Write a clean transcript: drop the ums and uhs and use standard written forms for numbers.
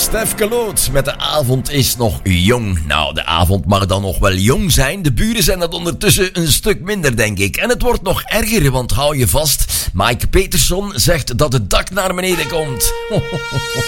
Stef Kaloot met de avond is nog jong. Nou, de avond mag dan nog wel jong zijn. De buren zijn dat ondertussen een stuk minder, denk ik. En het wordt nog erger, want hou je vast. Mike Peterson zegt dat het dak naar beneden komt.